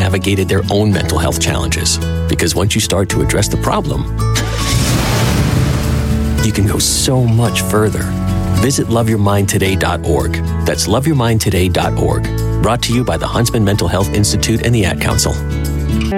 navigated their own mental health challenges. Because once you start to address the problem, you can go so much further. Visit loveyourmindtoday.org. That's loveyourmindtoday.org. Brought to you by the Huntsman Mental Health Institute and the Ad Council.